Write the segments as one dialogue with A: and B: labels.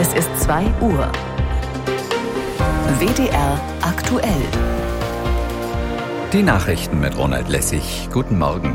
A: Es ist 2 Uhr. WDR aktuell.
B: Die Nachrichten mit Ronald Lessig. Guten Morgen.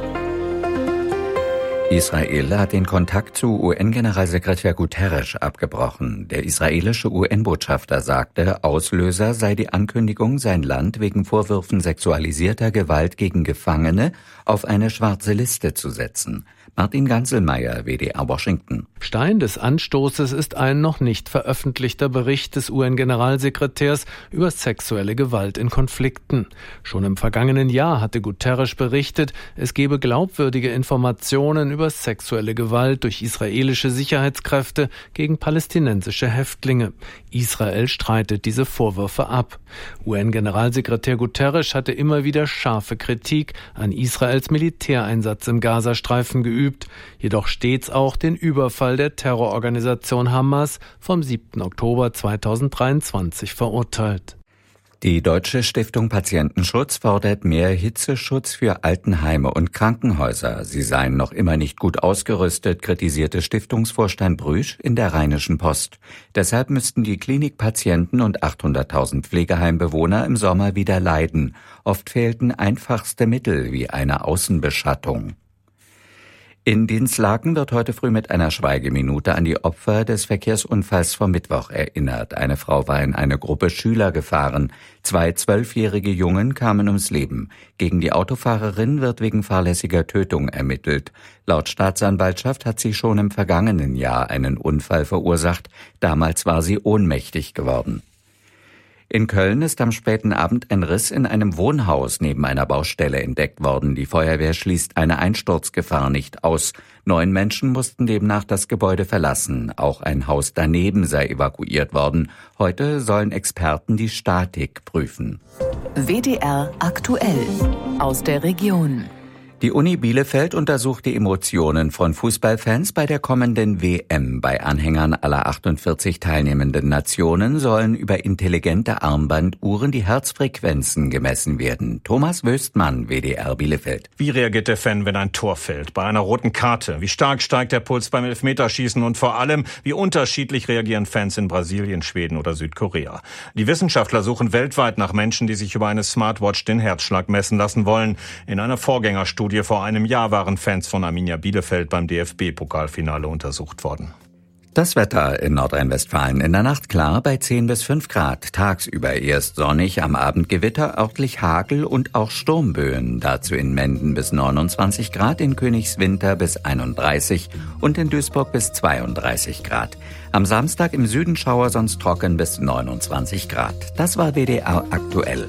B: Israel hat den Kontakt zu UN-Generalsekretär Guterres abgebrochen. Der israelische UN-Botschafter sagte, Auslöser sei die Ankündigung, sein Land wegen Vorwürfen sexualisierter Gewalt gegen Gefangene auf eine schwarze Liste zu setzen. Martin Ganselmeier, WDR Washington.
C: Stein des Anstoßes ist ein noch nicht veröffentlichter Bericht des UN-Generalsekretärs über sexuelle Gewalt in Konflikten. Schon im vergangenen Jahr hatte Guterres berichtet, es gebe glaubwürdige Informationen über sexuelle Gewalt durch israelische Sicherheitskräfte gegen palästinensische Häftlinge. Israel streitet diese Vorwürfe ab. UN-Generalsekretär Guterres hatte immer wieder scharfe Kritik an Israels Militäreinsatz im Gazastreifen geübt, jedoch stets auch den Überfall der Terrororganisation Hamas vom 7. Oktober 2023 verurteilt.
B: Die Deutsche Stiftung Patientenschutz fordert mehr Hitzeschutz für Altenheime und Krankenhäuser. Sie seien noch immer nicht gut ausgerüstet, kritisierte Stiftungsvorstand Brüsch in der Rheinischen Post. Deshalb müssten die Klinikpatienten und 800.000 Pflegeheimbewohner im Sommer wieder leiden. Oft fehlten einfachste Mittel wie eine Außenbeschattung. In Dinslaken wird heute früh mit einer Schweigeminute an die Opfer des Verkehrsunfalls vom Mittwoch erinnert. Eine Frau war in eine Gruppe Schüler gefahren. 2 12-jährige Jungen kamen ums Leben. Gegen die Autofahrerin wird wegen fahrlässiger Tötung ermittelt. Laut Staatsanwaltschaft hat sie schon im vergangenen Jahr einen Unfall verursacht. Damals war sie ohnmächtig geworden. In Köln ist am späten Abend ein Riss in einem Wohnhaus neben einer Baustelle entdeckt worden. Die Feuerwehr schließt eine Einsturzgefahr nicht aus. 9 Menschen mussten demnach das Gebäude verlassen. Auch ein Haus daneben sei evakuiert worden. Heute sollen Experten die Statik prüfen.
A: WDR aktuell aus der Region.
B: Die Uni Bielefeld untersucht die Emotionen von Fußballfans bei der kommenden WM. Bei Anhängern aller 48 teilnehmenden Nationen sollen über intelligente Armbanduhren die Herzfrequenzen gemessen werden. Thomas Wöstmann, WDR Bielefeld.
D: Wie reagiert der Fan, wenn ein Tor fällt? Bei einer roten Karte? Wie stark steigt der Puls beim Elfmeterschießen? Und vor allem, wie unterschiedlich reagieren Fans in Brasilien, Schweden oder Südkorea? Die Wissenschaftler suchen weltweit nach Menschen, die sich über eine Smartwatch den Herzschlag messen lassen wollen. In einer Vorgängerstudie vor einem Jahr waren Fans von Arminia Bielefeld beim DFB-Pokalfinale untersucht worden.
B: Das Wetter in Nordrhein-Westfalen in der Nacht klar bei 10 bis 5 Grad. Tagsüber erst sonnig, am Abend Gewitter, örtlich Hagel und auch Sturmböen. Dazu in Menden bis 29 Grad, in Königswinter bis 31 und in Duisburg bis 32 Grad. Am Samstag im Süden Schauer, sonst trocken bis 29 Grad. Das war WDR aktuell.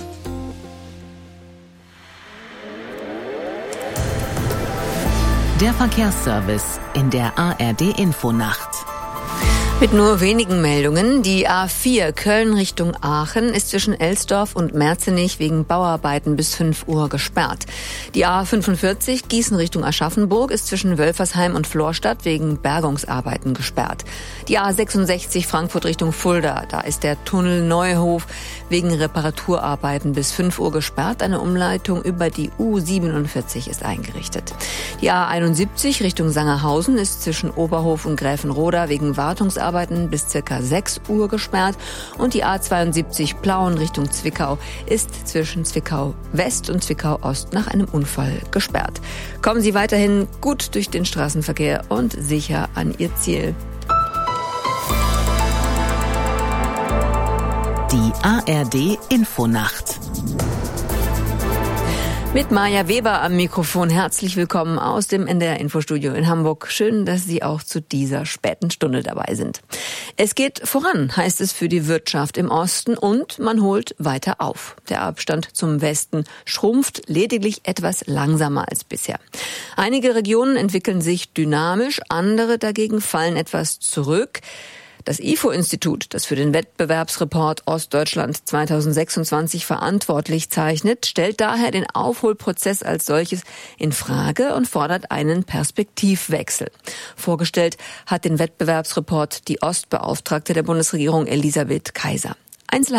A: Der Verkehrsservice in der ARD-Infonacht.
E: Mit nur wenigen Meldungen. Die A4 Köln Richtung Aachen ist zwischen Elsdorf und Merzenich wegen Bauarbeiten bis 5 Uhr gesperrt. Die A45 Gießen Richtung Aschaffenburg ist zwischen Wölfersheim und Florstadt wegen Bergungsarbeiten gesperrt. Die A66 Frankfurt Richtung Fulda, da ist der Tunnel Neuhof wegen Reparaturarbeiten bis 5 Uhr gesperrt. Eine Umleitung über die U47 ist eingerichtet. Die A71 Richtung Sangerhausen ist zwischen Oberhof und Gräfenroda wegen Wartungsarbeiten bis ca. 6 Uhr gesperrt und die A72 Plauen Richtung Zwickau ist zwischen Zwickau West und Zwickau Ost nach einem Unfall gesperrt. Kommen Sie weiterhin gut durch den Straßenverkehr und sicher an Ihr Ziel.
A: Die ARD Infonacht.
E: Mit Maja Weber am Mikrofon. Herzlich willkommen aus dem NDR Infostudio in Hamburg. Schön, dass Sie auch zu dieser späten Stunde dabei sind. Es geht voran, heißt es für die Wirtschaft im Osten, und man holt weiter auf. Der Abstand zum Westen schrumpft lediglich etwas langsamer als bisher. Einige Regionen entwickeln sich dynamisch, andere dagegen fallen etwas zurück. Das IFO-Institut, das für den Wettbewerbsreport Ostdeutschland 2026 verantwortlich zeichnet, stellt daher den Aufholprozess als solches in Frage und fordert einen Perspektivwechsel. Vorgestellt hat den Wettbewerbsreport die Ostbeauftragte der Bundesregierung Elisabeth Kaiser.